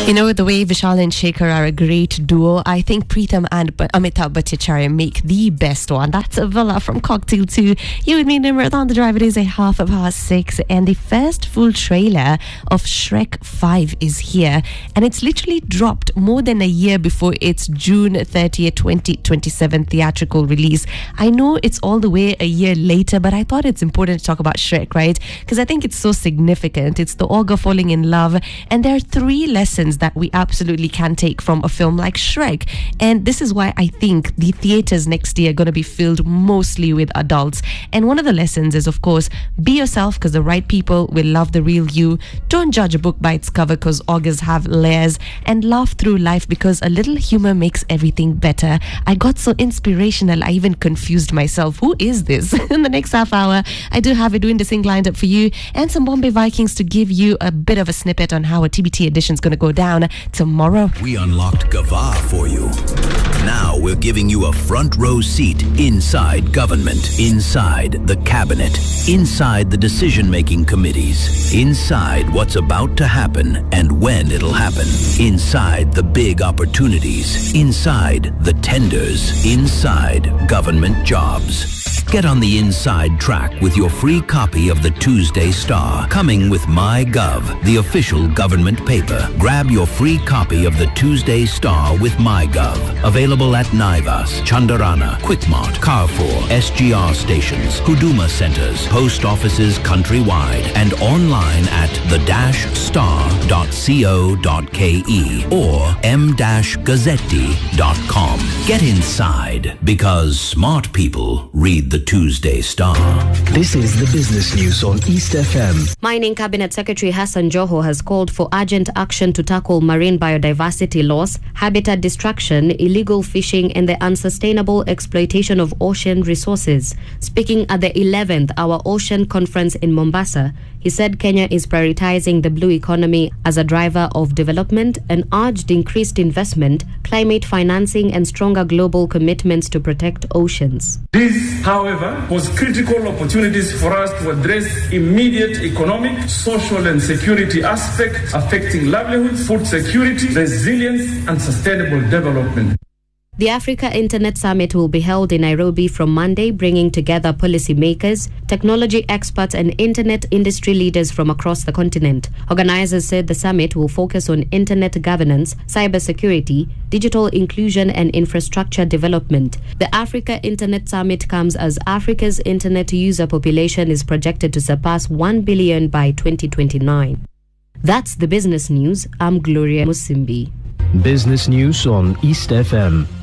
You know, the way Vishal and Shekhar are a great duo, I think Preetham and Amitabh Bhattacharya make the best one. That's a Villa from Cocktail 2. You and me, Nimrat, on the drive. It is 6:30, and the first full trailer of Shrek 5 is here. And it's literally dropped more than a year before its June 30th, 2027 theatrical release. I know it's all the way a year later, but I thought it's important to talk about Shrek, right? Because I think it's so significant. It's the ogre falling in love, and there are 3 lessons that we absolutely can take from a film like Shrek. And this is why I think the theaters next year are going to be filled mostly with adults. And one of the lessons is, of course, be yourself because the right people will love the real you. Don't judge a book by its cover because ogres have layers. And laugh through life because a little humor makes everything better. I got so inspirational, I even confused myself. Who is this? In the next half hour, I do have Edwin Singh lined up for you and some Bombay Vikings to give you a bit of a snippet on how a TBT edition is going to go down tomorrow. We unlocked Gava for you. Now we're giving you a front row seat inside government, inside the cabinet, inside the decision-making committees, inside what's about to happen and when it'll happen, inside the big opportunities, inside the tenders, inside government jobs. Get on the inside track with your free copy of the Tuesday Star, coming with MyGov, the official government paper. Grab your free copy of the Tuesday Star with MyGov. Available at Naivas, Chandarana, Quickmart, Carrefour, SGR stations, Huduma centers, post offices countrywide, and online at the-star.co.ke or m-gazzetti.com. Get inside because smart people read the Tuesday Star. This is the business news on East FM. Mining Cabinet Secretary Hassan Joho has called for urgent action to tackle marine biodiversity loss, habitat destruction, illegal fishing, and the unsustainable exploitation of ocean resources. Speaking at the 11th Our Ocean Conference in Mombasa, he said Kenya is prioritizing the blue economy as a driver of development and urged increased investment, climate financing, and stronger global commitments to protect oceans. This, however, was critical opportunities for us to address immediate economic, social, and security aspects affecting livelihood, food security, resilience, and sustainable development. The Africa Internet Summit will be held in Nairobi from Monday, bringing together policymakers, technology experts, and internet industry leaders from across the continent. Organizers said the summit will focus on internet governance, cybersecurity, digital inclusion, and infrastructure development. The Africa Internet Summit comes as Africa's internet user population is projected to surpass 1 billion by 2029. That's the business news. I'm Gloria Musimbi. Business news on East FM.